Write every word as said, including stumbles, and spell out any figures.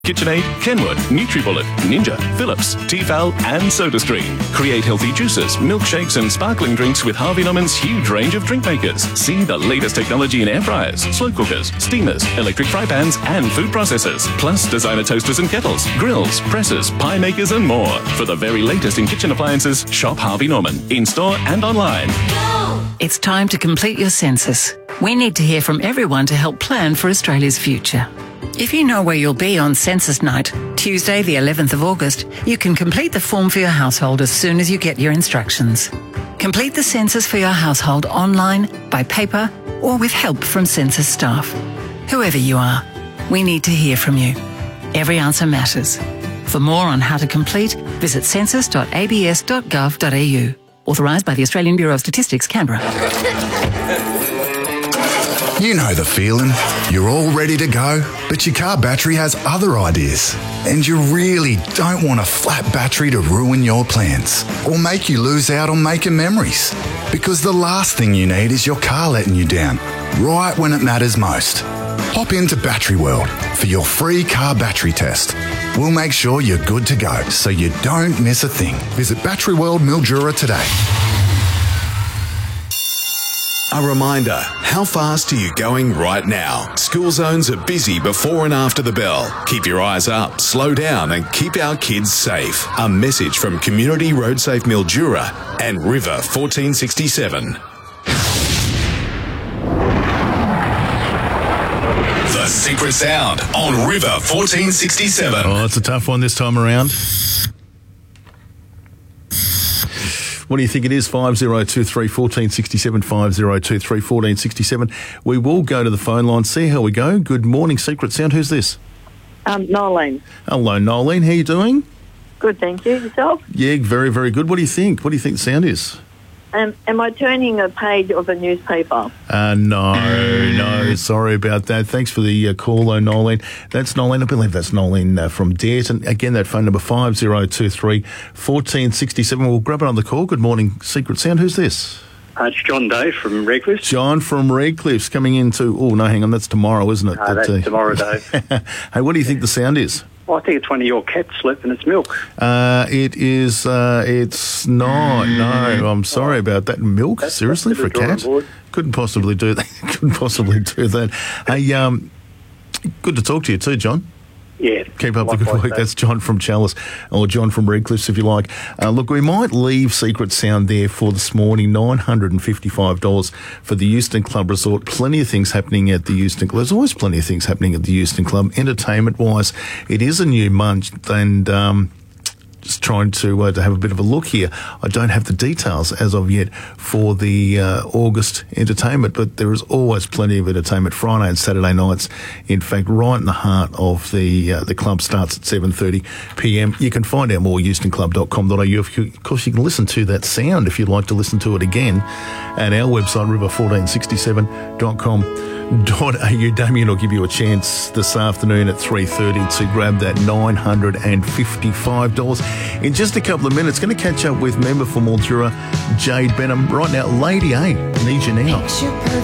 KitchenAid, Kenwood, NutriBullet, Ninja, Philips, Tefal and SodaStream. Create healthy juices, milkshakes and sparkling drinks with Harvey Norman's huge range of drink makers. See the latest technology in air fryers, slow cookers, steamers, electric fry pans and food processors. Plus designer toasters and kettles, grills, presses, pie makers and more. For the very latest in kitchen appliances, shop Harvey Norman, in-store and online. It's time to complete your census. We need to hear from everyone to help plan for Australia's future. If you know where you'll be on census night, Tuesday the eleventh of August, you can complete the form for your household as soon as you get your instructions. Complete the census for your household online, by paper, or with help from census staff. Whoever you are, we need to hear from you. Every answer matters. For more on how to complete, visit census dot a b s dot gov dot a u. Authorised by the Australian Bureau of Statistics, Canberra. You know the feeling. You're all ready to go, but your car battery has other ideas. And you really don't want a flat battery to ruin your plans or make you lose out on making memories. Because the last thing you need is your car letting you down, right when it matters most. Hop into Battery World for your free car battery test. We'll make sure you're good to go so you don't miss a thing. Visit Battery World Mildura today. A reminder, how fast are you going right now? School zones are busy before and after the bell. Keep your eyes up, slow down and keep our kids safe. A message from Community Road Safe Mildura and River fourteen sixty-seven. The Secret Sound on River fourteen sixty-seven. Oh, it's a tough one this time around. What do you think it is? five oh two three, one four six seven, five oh two three, one four six seven. We will go to the phone line, see how we go. Good morning, Secret Sound. Who's this? Um, Nolene. Hello, Nolene. How you doing? Good, thank you. Yourself? Yeah, very, very good. What do you think? What do you think the sound is? Um, am I turning a page of a newspaper? Uh, no, no. Sorry about that. Thanks for the uh, call, though, Nolene. That's Nolene. I believe that's Nolene uh, from Dare. And again, that phone number five oh two three, one four six seven. We'll grab it on the call. Good morning, Secret Sound. Who's this? Uh, it's John Day from Redcliffe. John from Redcliffe's coming into... Oh, no, hang on. That's tomorrow, isn't it? No, that, that's uh, tomorrow, Dave. Hey, what do you think the sound is? Well, I think it's one of your cats slipping its milk. Uh, it is... Uh, it's not. No, I'm sorry about that. Milk? That's, Seriously, that's for a cat? board. Couldn't possibly do that. Couldn't possibly do that. Hey, um, good to talk to you too, John. Yeah. Keep up the good likewise, work. Dave. That's John from Chalice, or John from Redcliffs, if you like. Uh, look, we might leave Secret Sound there for this morning. nine hundred fifty-five dollars for the Euston Club Resort. Plenty of things happening at the Euston Club. There's always plenty of things happening at the Euston Club. Entertainment-wise, it is a new month, and... Um, just trying to uh, to have a bit of a look here. I don't have the details as of yet for the uh, August entertainment, but there is always plenty of entertainment Friday and Saturday nights. In fact, right in the heart of the uh, the club starts at seven thirty p m. You can find out more at euston club dot com dot a u. Of course, you can listen to that sound if you'd like to listen to it again at our website, river one four six seven dot com dot a u. Damien will give you a chance this afternoon at three thirty to grab that nine hundred fifty-five dollars. In just a couple of minutes, going to catch up with member for Mildura, Jade Benham. Right now, Lady A needs you now.